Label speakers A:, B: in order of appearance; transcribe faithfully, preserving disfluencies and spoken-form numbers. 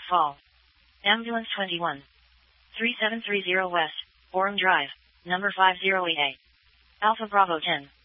A: Fall. Ambulance twenty-one. three seven three zero West, Orem Drive, number five zero eight A. Alpha Bravo ten.